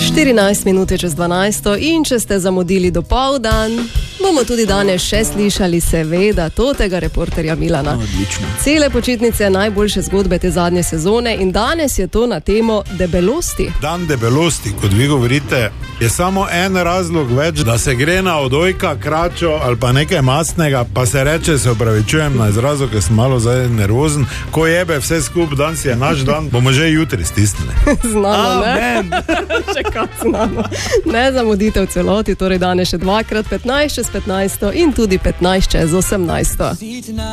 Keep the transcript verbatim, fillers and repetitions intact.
štirinajst minut čez dvanajsto in če ste zamudili do poldan, bomo tudi danes še slišali seveda totega reporterja Milana. Odlično. Cele počitnice, najboljše zgodbe te zadnje sezone in danes je to na temo debelosti. Dan debelosti, kot vi govorite, je samo en razlog več, da se gre na odojka, kračo ali pa nekaj mastnega, pa se reče, se opravičujem na izrazu, ker sem malo zdaj nervozen, ko jebe vse skup, danes je naš dan, bomo že jutri stisnili. Znamo, ne? Še kaj znamo. Ne zamudite v celoti, torej danes še dvakrat petnajst čez petnajsto in tudi petnajst čez osemnajsto.